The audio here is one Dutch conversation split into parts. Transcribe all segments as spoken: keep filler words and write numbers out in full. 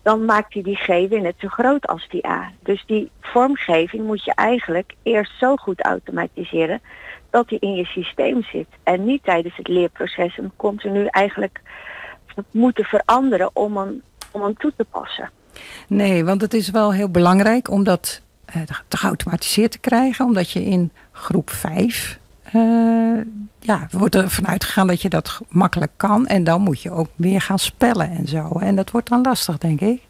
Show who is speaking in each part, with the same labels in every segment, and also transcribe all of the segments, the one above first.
Speaker 1: dan maakt hij die G weer net zo groot als die A. Dus die vormgeving moet je eigenlijk eerst zo goed automatiseren dat die in je systeem zit. En niet tijdens het leerproces hem continu eigenlijk moeten veranderen om hem, om hem toe te passen.
Speaker 2: Nee, want het is wel heel belangrijk om dat uh, te geautomatiseerd te krijgen. Omdat je in groep vijf... Uh, ja, wordt er vanuit gegaan dat je dat makkelijk kan. En dan moet je ook weer gaan spellen en zo. En dat wordt dan lastig, denk ik.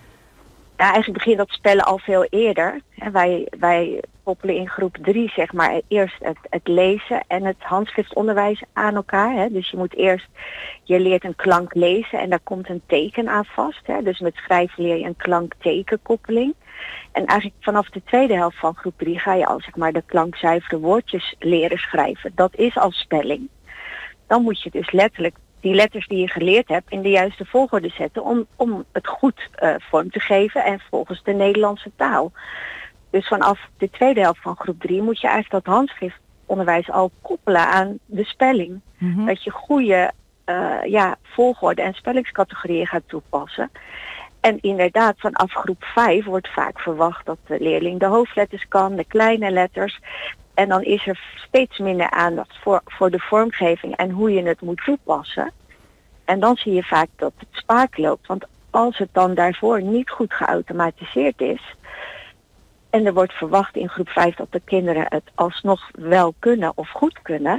Speaker 1: Ja, eigenlijk begint dat spellen al veel eerder. En wij, wij koppelen in groep drie zeg maar eerst het, het lezen en het handschriftonderwijs aan elkaar. Hè. Dus je moet eerst, je leert een klank lezen en daar komt een teken aan vast. Hè. Dus met schrijven leer je een klank-tekenkoppeling. En eigenlijk vanaf de tweede helft van groep drie ga je al zeg maar de klankzuivere woordjes leren schrijven. Dat is al spelling. Dan moet je dus letterlijk die letters die je geleerd hebt in de juiste volgorde zetten om, om het goed uh, vorm te geven en volgens de Nederlandse taal. Dus vanaf de tweede helft van groep drie moet je eigenlijk dat handschriftonderwijs al koppelen aan de spelling. Mm-hmm. Dat je goede uh, ja, volgorde en spellingscategorieën gaat toepassen. En inderdaad, vanaf groep vijf wordt vaak verwacht dat de leerling de hoofdletters kan, de kleine letters. En dan is er steeds minder aandacht voor, voor de vormgeving en hoe je het moet toepassen. En dan zie je vaak dat het spaak loopt. Want als het dan daarvoor niet goed geautomatiseerd is en er wordt verwacht in groep vijf dat de kinderen het alsnog wel kunnen of goed kunnen.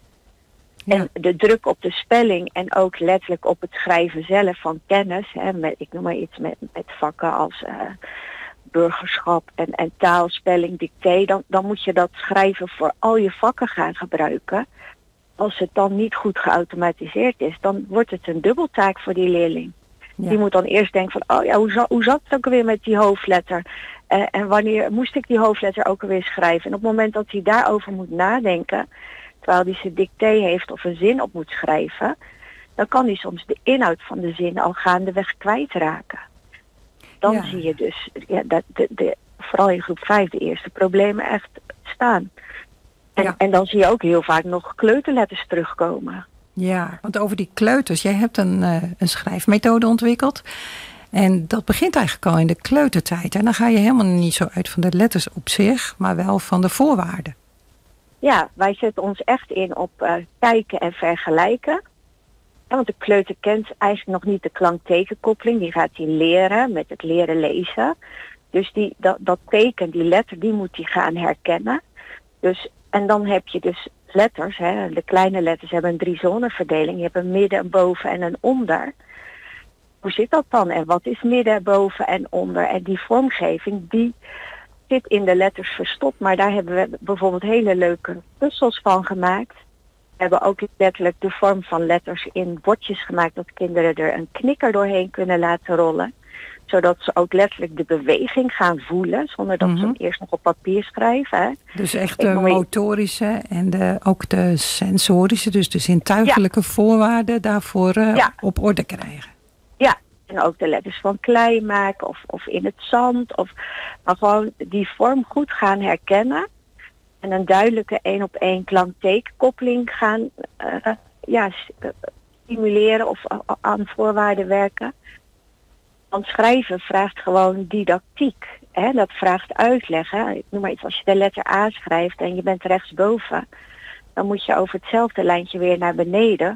Speaker 1: Ja. En de druk op de spelling en ook letterlijk op het schrijven zelf van kennis. Hè, met, ik noem maar iets met, met vakken als uh, burgerschap en, en taal, spelling, dicté. Dan, dan moet je dat schrijven voor al je vakken gaan gebruiken. Als het dan niet goed geautomatiseerd is, dan wordt het een dubbeltaak voor die leerling. Ja. Die moet dan eerst denken van, oh ja, hoe, za- hoe zat het ook alweer met die hoofdletter? Uh, en wanneer moest ik die hoofdletter ook alweer schrijven? En op het moment dat hij daarover moet nadenken, terwijl hij zijn dicté heeft of een zin op moet schrijven, dan kan hij soms de inhoud van de zin al gaandeweg kwijtraken. Dan ja. zie je dus, ja, dat de, de, vooral in groep vijf, de eerste problemen echt staan. En, ja. en dan zie je ook heel vaak nog kleuterletters terugkomen.
Speaker 2: Ja, want over die kleuters, jij hebt een, uh, een schrijfmethode ontwikkeld. En dat begint eigenlijk al in de kleutertijd. En dan ga je helemaal niet zo uit van de letters op zich, maar wel van de voorwaarden.
Speaker 1: Ja, wij zetten ons echt in op uh, kijken en vergelijken. Ja, want de kleuter kent eigenlijk nog niet de klank-tekenkoppeling. Die gaat hij leren met het leren lezen. Dus die, dat, dat teken, die letter, die moet hij gaan herkennen. Dus, en dan heb je dus letters. Hè. De kleine letters hebben een drie-zoneverdeling. Je hebt een midden, een boven en een onder. Hoe zit dat dan? En wat is midden, boven en onder? En die vormgeving, die zit in de letters verstopt. Maar daar hebben we bijvoorbeeld hele leuke puzzels van gemaakt. We hebben ook letterlijk de vorm van letters in bordjes gemaakt, dat kinderen er een knikker doorheen kunnen laten rollen. Zodat ze ook letterlijk de beweging gaan voelen, zonder dat mm-hmm. ze hem eerst nog op papier schrijven. Hè.
Speaker 2: Dus echt de motorische en de, ook de sensorische, dus de zintuigelijke ja. voorwaarden daarvoor uh, ja. op orde krijgen.
Speaker 1: Ja, en ook de letters van klei maken of, of in het zand. Of, maar gewoon die vorm goed gaan herkennen. En een duidelijke één op één klank-tekenkoppeling gaan uh, ja, stimuleren of uh, aan voorwaarden werken. Want schrijven vraagt gewoon didactiek. Hè? Dat vraagt uitleggen. Ik noem maar iets, als je de letter A schrijft en je bent rechtsboven, dan moet je over hetzelfde lijntje weer naar beneden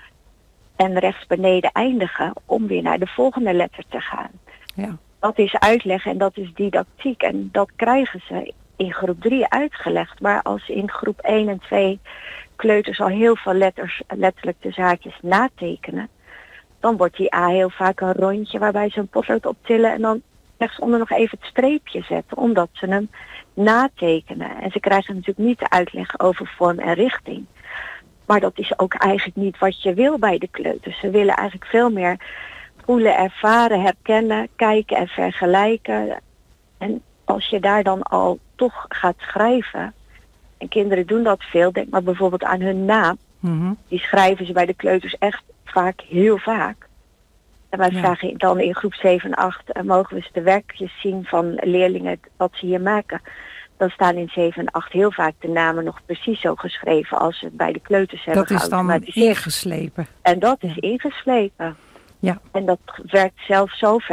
Speaker 1: en rechts beneden eindigen om weer naar de volgende letter te gaan. Ja. Dat is uitleggen en dat is didactiek en dat krijgen ze in groep drie uitgelegd. Maar als in groep één en twee kleuters al heel veel letters letterlijk de zaakjes natekenen, dan wordt die A heel vaak een rondje waarbij ze een potlood optillen en dan rechtsonder nog even het streepje zetten, omdat ze hem natekenen. En ze krijgen natuurlijk niet de uitleg over vorm en richting. Maar dat is ook eigenlijk niet wat je wil bij de kleuters. Ze willen eigenlijk veel meer voelen, ervaren, herkennen, kijken en vergelijken. En als je daar dan al toch gaat schrijven, en kinderen doen dat veel, denk maar bijvoorbeeld aan hun naam. Mm-hmm. Die schrijven ze bij de kleuters echt vaak heel vaak. En wij ja. vragen dan in groep zeven en acht, uh, mogen we eens de werkjes zien van leerlingen wat ze hier maken. Dan staan in zeven en acht heel vaak de namen nog precies zo geschreven als ze bij de kleuters hebben geautomatiseerd.
Speaker 2: Dat is dan ingeslepen.
Speaker 1: En dat is ingeslepen. Ja. En dat werkt zelfs zo ver